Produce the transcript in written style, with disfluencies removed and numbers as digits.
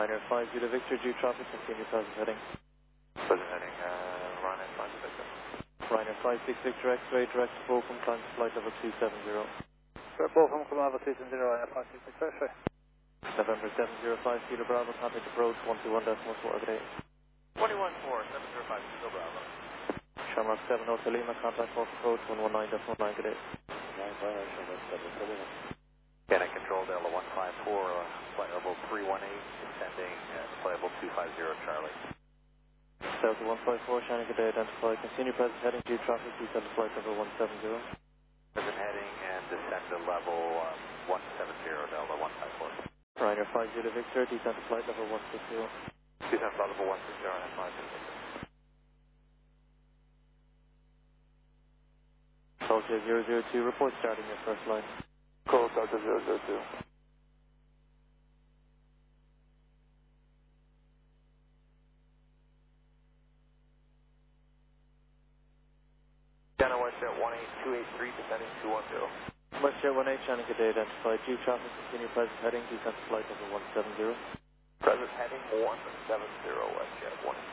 Ryanair 50 Victor, due traffic, continue present heading. Present heading, Ryanair 50 Victor. Ryanair 56 Victor X-ray, direct to Bochum, climb to flight level 270. Direct Bochum, climb level 270, Ryanair 56 Victor X-ray. November 705 Kilo Bravo, contact approach 121.14 21-4, 705 Kilo Bravo. Shamrock 7 Hotel Lima, contact off approach 119.19 good day. Canada Control, Delta 154, flight level 318, descending at flight level 250, Charlie. Delta 154, Shannon, good day, identified. Continue present heading, due traffic, descend to flight level 170. Present heading and descend to level 170, Delta 154. Ryanair 50 Victor, descend to flight level 160. Descend to flight level 160, Ryanair 50 Victor. Delta 002, report starting your first line. Call Delta 002. Channel WestJet 18283, descending 210. WestJet 18, Shannon, good day, identified. Due traffic, continue present heading, descend to flight level 170. Present heading 170, WestJet 1.